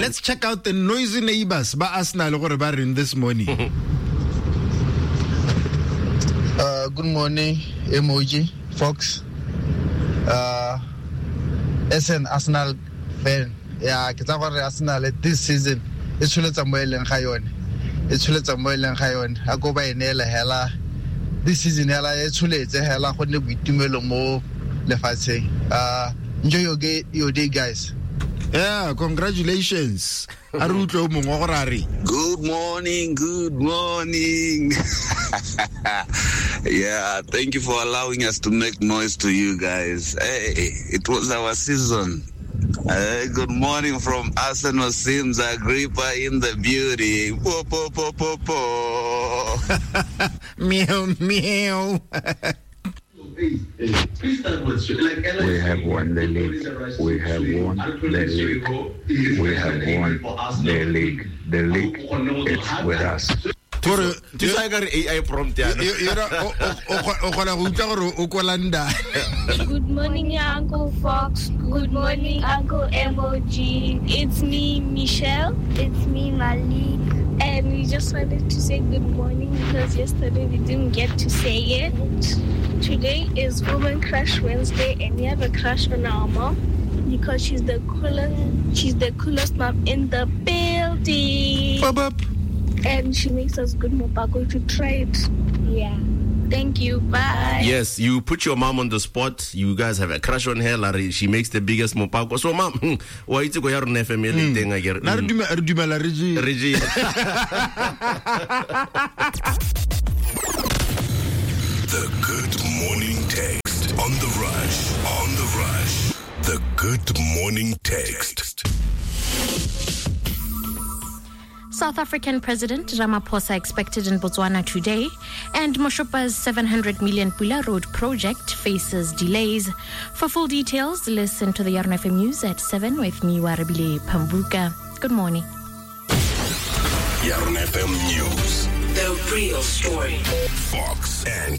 Let's check out the noisy neighbors ba Arsenal gore ba reng this morning. Good morning, Emoji, Fox. As an Arsenal fan, yeah, ke tsa gore Arsenal this season it's really tsamoeleng ga yone. It's really tsamoeleng ga yone. A go ba enela hela this season hela e tshuletse hela go ne boitumelo mo lefatsheng. Enjoy your day, guys. Yeah, congratulations. Good morning. Yeah, thank you for allowing us to make noise to you guys. Hey, it was our season. Good morning from Arsenal Sims Agrippa in the beauty. Po, po, po, po, po. Meow, meow. We have won the league. We have won the league. We have won the league. The league is with us. Good morning, Uncle Fox. Good morning, Uncle Emoji. It's me, Michelle. It's me, Malik. And we just wanted to say good morning because yesterday we didn't get to say it. Today is Woman Crush Wednesday, and we have a crush on our mom because she's the coolest mom in the building. And she makes us good mopago. You should try it. Yeah. Thank you. Bye. Yes, you put your mom on the spot. You guys have a crush on her. Larry, she makes the biggest mopago. So, mom, why you go here on FML thing again? Reggie. The Good Morning Text on the Rush. The Good Morning Text. South African President Ramaphosa expected in Botswana today, and Moshopa's 700 million Pula Road project faces delays. For full details, listen to the Yarn FM News at 7 with me, Warabile Pambuka. Good morning. Yarn FM News. The real story. Fox and